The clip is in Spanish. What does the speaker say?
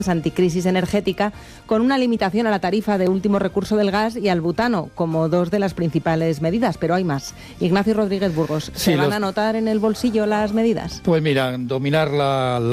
anticrisis energética, con una limitación a la tarifa de último recurso del gas y al butano como dos de las principales medidas, pero hay más. Ignacio Rodríguez Burgos, ¿se van a notar en el bolsillo las medidas? Pues mira, dominar la